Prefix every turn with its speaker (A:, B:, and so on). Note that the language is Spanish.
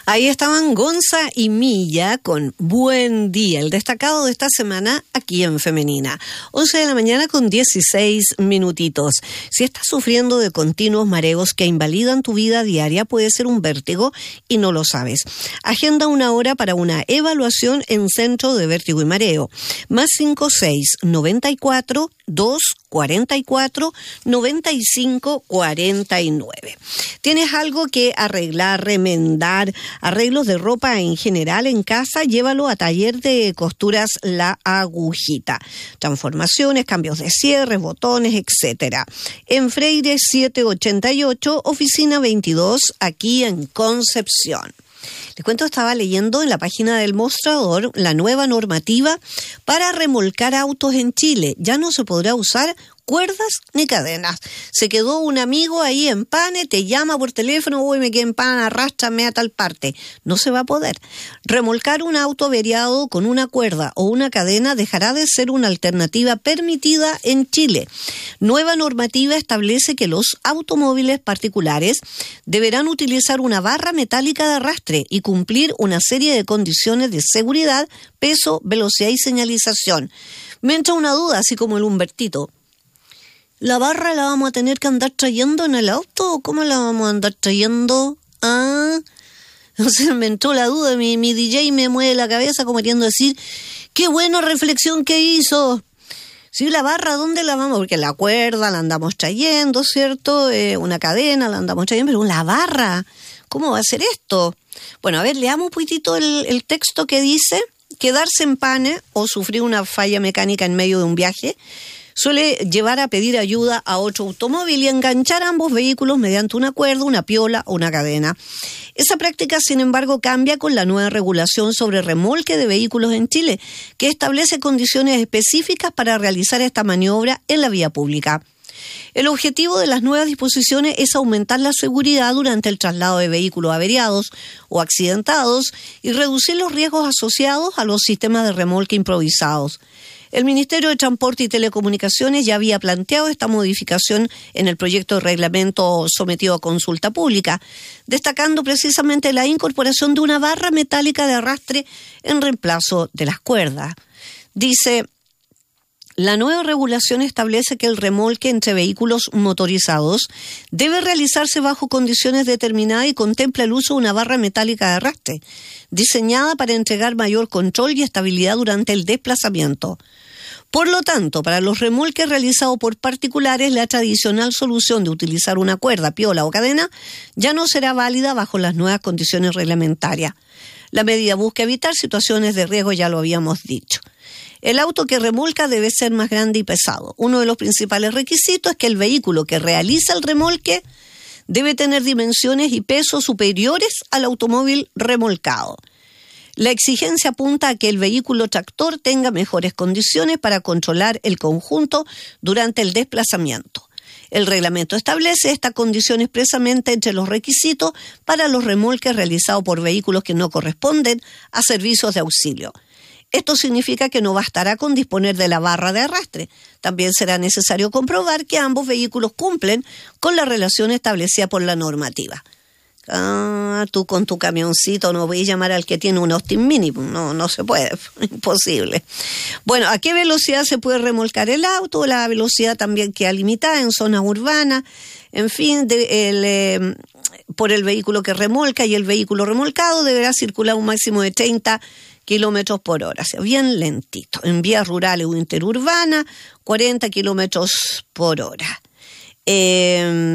A: Ahí estaban Gonza y Milla con Buen Día, el destacado de esta semana aquí en Femenina. 11 de la mañana con 16 minutitos. Si estás sufriendo de continuos mareos que invalidan tu vida diaria, puede ser un vértigo y no lo sabes. Agenda una hora para una evaluación en Centro de Vértigo y Mareo. Más 5694 244 9549. ¿Tienes algo que arreglar, remendar, arreglos de ropa en general en casa? Llévalo a Taller de Costuras La Agujita. Transformaciones, cambios de cierres, botones, etcétera. En Freire 788, oficina 22, aquí en Concepción. Les cuento, estaba leyendo en la página del mostrador la nueva normativa para remolcar autos en Chile. Ya no se podrá usar cuerdas ni cadenas. Se quedó un amigo ahí en Pane, te llama por teléfono, uy, me quedé en Pane, arrástrame a tal parte. No se va a poder. Remolcar un auto averiado con una cuerda o una cadena dejará de ser una alternativa permitida en Chile. Nueva normativa establece que los automóviles particulares deberán utilizar una barra metálica de arrastre y cumplir una serie de condiciones de seguridad, peso, velocidad y señalización. Me entra una duda, así como el Humbertito. ¿La barra la vamos a tener que andar trayendo en el auto o cómo la vamos a andar trayendo? O sea, me entró la duda, mi DJ me mueve la cabeza como queriendo decir, qué buena reflexión que hizo. Sí, la barra, ¿dónde la vamos? Porque la cuerda la andamos trayendo, ¿cierto? Una cadena la andamos trayendo, pero la barra, ¿cómo va a ser esto? Bueno, a ver, leamos un poquitito el texto que dice: quedarse en Pane o sufrir una falla mecánica en medio de un viaje suele llevar a pedir ayuda a otro automóvil y enganchar ambos vehículos mediante una cuerda, una piola o una cadena. Esa práctica, sin embargo, cambia con la nueva regulación sobre remolque de vehículos en Chile, que establece condiciones específicas para realizar esta maniobra en la vía pública. El objetivo de las nuevas disposiciones es aumentar la seguridad durante el traslado de vehículos averiados o accidentados y reducir los riesgos asociados a los sistemas de remolque improvisados. El Ministerio de Transporte y Telecomunicaciones ya había planteado esta modificación en el proyecto de reglamento sometido a consulta pública, destacando precisamente la incorporación de una barra metálica de arrastre en reemplazo de las cuerdas. Dice: la nueva regulación establece que el remolque entre vehículos motorizados debe realizarse bajo condiciones determinadas y contempla el uso de una barra metálica de arrastre, diseñada para entregar mayor control y estabilidad durante el desplazamiento. Por lo tanto, para los remolques realizados por particulares, la tradicional solución de utilizar una cuerda, piola o cadena ya no será válida bajo las nuevas condiciones reglamentarias. La medida busca evitar situaciones de riesgo, ya lo habíamos dicho. El auto que remolca debe ser más grande y pesado. Uno de los principales requisitos es que el vehículo que realiza el remolque debe tener dimensiones y peso superiores al automóvil remolcado. La exigencia apunta a que el vehículo tractor tenga mejores condiciones para controlar el conjunto durante el desplazamiento. El reglamento establece esta condición expresamente entre los requisitos para los remolques realizados por vehículos que no corresponden a servicios de auxilio. Esto significa que no bastará con disponer de la barra de arrastre. También será necesario comprobar que ambos vehículos cumplen con la relación establecida por la normativa. Tú con tu camioncito no voy a llamar al que tiene un Austin Mini. No se puede, imposible. Bueno, ¿a qué velocidad se puede remolcar el auto? La velocidad también queda limitada en zonas urbanas. En fin, por el vehículo que remolca y el vehículo remolcado deberá circular un máximo de 30 kilómetros por hora, o sea, bien lentito. En vías rurales o interurbanas, 40 kilómetros por hora.